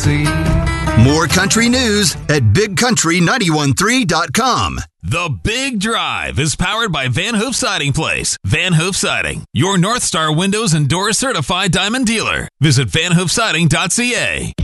see. More country news at BigCountry913.com. The Big Drive is powered by Van Hoof Siding Place. Van Hoof Siding, your North Star windows and doors certified diamond dealer. Visit vanhoofsiding.ca.